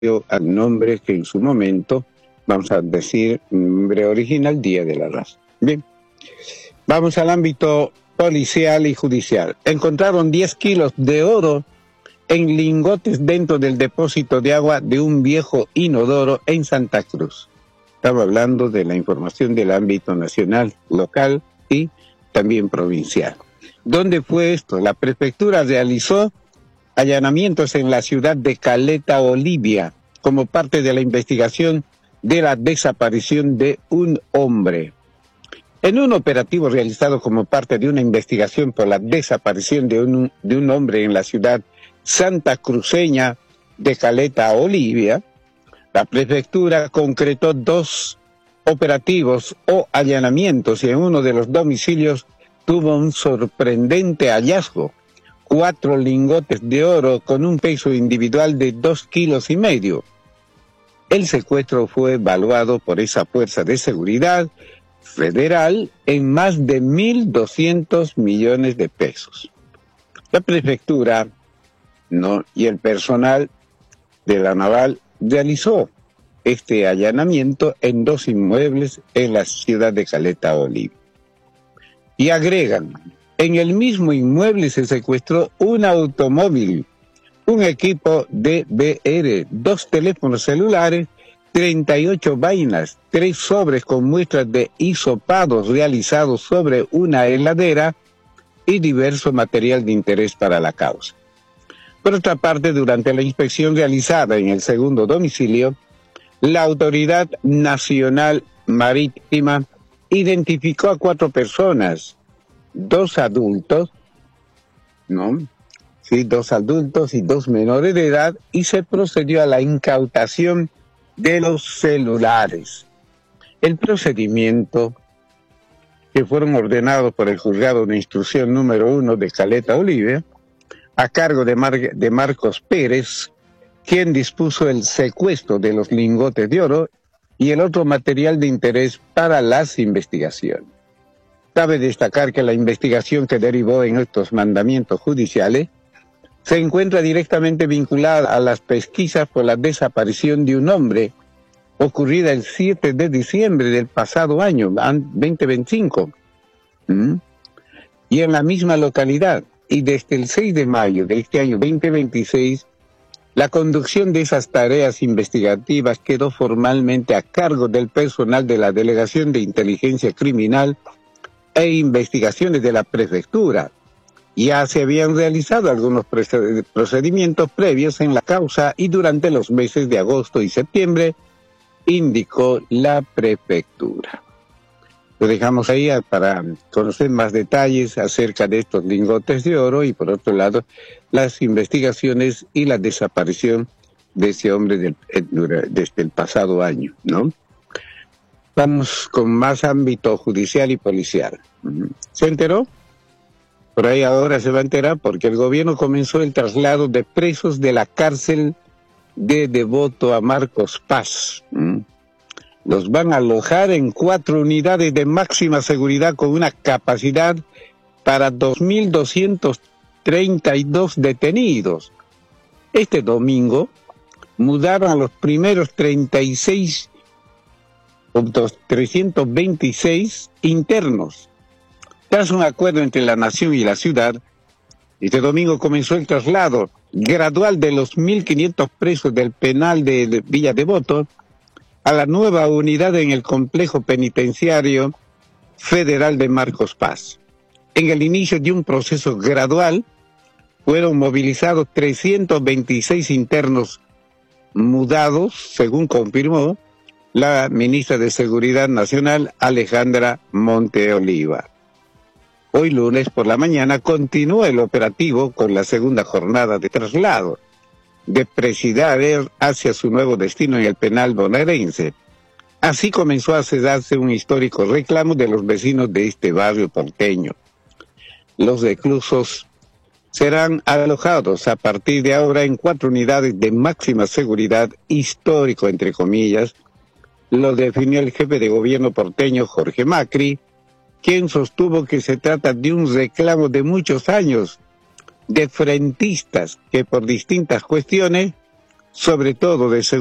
al nombre que en su momento, vamos a decir, nombre original, Día de la Raza. Bien, vamos al ámbito policial y judicial. Encontraron 10 kilos de oro en lingotes dentro del depósito de agua de un viejo inodoro en Santa Cruz. Estaba hablando de la información del ámbito nacional, local y también provincial. ¿Dónde fue esto? La prefectura realizó allanamientos en la ciudad de Caleta, Bolivia, como parte de la investigación de la desaparición de un hombre. En un operativo realizado como parte de una investigación por la desaparición de un hombre en la ciudad santacruceña de Caleta, Bolivia, la prefectura concretó 2 operativos o allanamientos y en uno de los domicilios tuvo un sorprendente hallazgo: 4 lingotes de oro con un peso individual de 2,5 kilos. El secuestro fue evaluado por esa fuerza de seguridad federal en más de 1.200 millones de pesos. La prefectura y el personal de la Naval realizó este allanamiento en 2 inmuebles en la ciudad de Caleta, Bolivia. Y agregan: en el mismo inmueble se secuestró un automóvil, un equipo DVR, 2 teléfonos celulares, 38 vainas, 3 sobres con muestras de hisopados realizados sobre una heladera y diverso material de interés para la causa. Por otra parte, durante la inspección realizada en el segundo domicilio, la Autoridad Nacional Marítima identificó a 4 personas, 2 adultos, ¿no? Sí, 2 adultos y 2 menores de edad, y se procedió a la incautación de los celulares. El procedimiento, que fueron ordenados por el Juzgado de Instrucción número 1 de Caleta, Bolivia, a cargo de Marcos Pérez, quien dispuso el secuestro de los lingotes de oro y el otro material de interés para las investigaciones. Cabe destacar que la investigación que derivó en estos mandamientos judiciales se encuentra directamente vinculada a las pesquisas por la desaparición de un hombre ocurrida el 7 de diciembre del pasado año, 2025, y en la misma localidad. Y desde el 6 de mayo de este año 2026, la conducción de esas tareas investigativas quedó formalmente a cargo del personal de la Delegación de Inteligencia Criminal e Investigaciones de la Prefectura. Ya se habían realizado algunos procedimientos previos en la causa y durante los meses de agosto y septiembre, indicó la prefectura. Lo dejamos ahí para conocer más detalles acerca de estos lingotes de oro y, por otro lado, las investigaciones y la desaparición de ese hombre desde el pasado año, ¿no? Vamos con más ámbito judicial y policial. ¿Se enteró? Por ahí ahora se va a enterar porque el gobierno comenzó el traslado de presos de la cárcel de Devoto a Marcos Paz. Los van a alojar en 4 unidades de máxima seguridad con una capacidad para 2.232 detenidos. Este domingo mudaron a los primeros 326 internos. Tras un acuerdo entre la Nación y la ciudad, este domingo comenzó el traslado gradual de los 1.500 presos del penal de Villa Devoto a la nueva unidad en el complejo penitenciario federal de Marcos Paz. En el inicio de un proceso gradual, fueron movilizados 326 internos mudados, según confirmó la ministra de Seguridad Nacional, Alejandra Monteoliva. Hoy lunes por la mañana continúa el operativo con la segunda jornada de traslado de presidiarios hacia su nuevo destino en el penal bonaerense. Así comenzó a darse un histórico reclamo de los vecinos de este barrio porteño. Los reclusos serán alojados a partir de ahora en 4 unidades de máxima seguridad, histórico entre comillas, lo definió el jefe de gobierno porteño Jorge Macri, quien sostuvo que se trata de un reclamo de muchos años de frentistas que por distintas cuestiones sobre todo de